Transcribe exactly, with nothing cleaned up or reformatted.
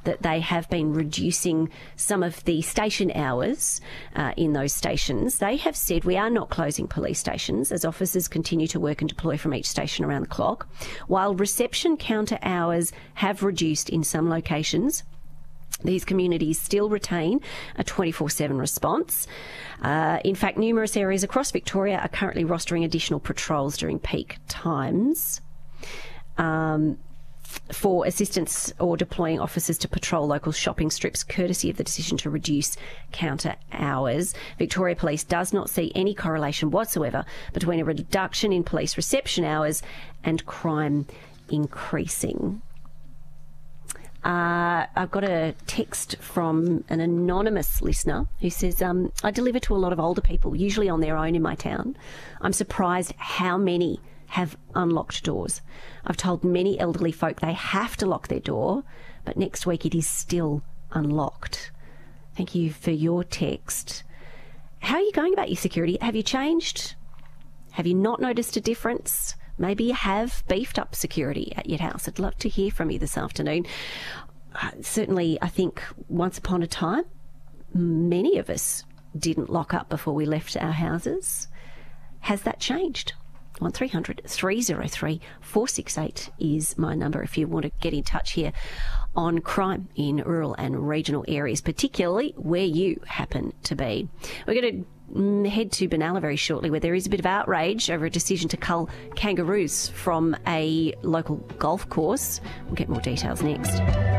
that they have been reducing some of the station hours uh, in those stations. They have said we are not closing police stations as officers continue to work and deploy from each station around the clock, while reception counter hours have reduced in some locations. These communities still retain a twenty-four seven response. Uh, in fact, numerous areas across Victoria are currently rostering additional patrols during peak times um, for assistance or deploying officers to patrol local shopping strips, courtesy of the decision to reduce counter hours. Victoria Police does not see any correlation whatsoever between a reduction in police reception hours and crime increasing. Uh, I've got a text from an anonymous listener who says, um, I deliver to a lot of older people, usually on their own in my town. I'm surprised how many have unlocked doors. I've told many elderly folk they have to lock their door, but next week it is still unlocked. Thank you for your text. How are you going about your security? Have you changed? Have you not noticed a difference? Maybe you have beefed up security at your house. I'd love to hear from you this afternoon. Uh, certainly, I think once upon a time, many of us didn't lock up before we left our houses. Has that changed? one three hundred three oh three four six eight is my number if you want to get in touch here on crime in rural and regional areas, particularly where you happen to be. We're going to head to Benalla very shortly, where there is a bit of outrage over a decision to cull kangaroos from a local golf course. We'll get more details next.